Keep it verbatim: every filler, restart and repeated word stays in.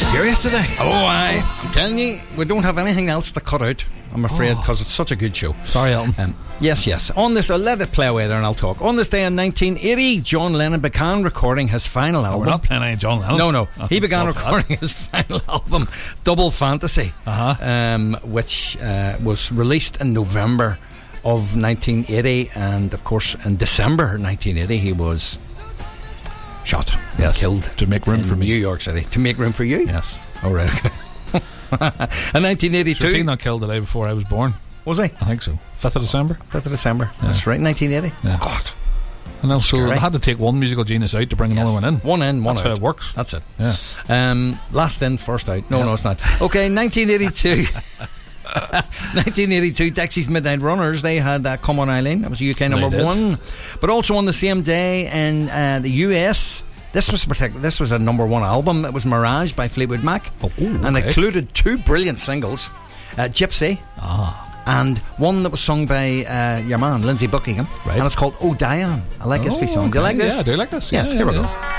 serious today? Oh, I, I'm telling you, we don't have anything else to cut out, I'm afraid, because oh. it's such a good show. Sorry, Elton. Um, yes, yes. On this, uh, let it play away there and I'll talk. On this day in nineteen eighty, John Lennon began recording his final album. Oh, we're not playing any John Lennon. No, no. I he began recording that. his final album, Double Fantasy, uh-huh. um, which uh, was released in November of nineteen eighty, and of course in December nineteen eighty he was shot, yes, killed to make room in for me. New York City. To make room for you? Yes. Oh, right. In nineteen eighty-two, was he not killed the day before I was born? Was he? I think so. fifth of December. fifth of December. Yeah. That's right. nineteen eighty. Yeah. Oh, God. And also, I had to take one musical genius out to bring yes. another one in. One in, one That's out. how it works. That's it. Yeah. Um, last in, first out. No, yeah. no, it's not. Okay, nineteen eighty-two. nineteen eighty-two, Dexys Midnight Runners, they had uh, Come On Eileen. That was U K number one. But also on the same day in uh, the U S, this was particular. This was a number one album. It was Mirage by Fleetwood Mac, oh, ooh, okay. and it included two brilliant singles, uh, Gypsy, ah. and one that was sung by uh, your man Lindsay Buckingham, right. and it's called Oh Diane. I like oh, this wee song. okay. Do you like this? Yeah, I do like this. Yes, yeah, here yeah, we yeah. go.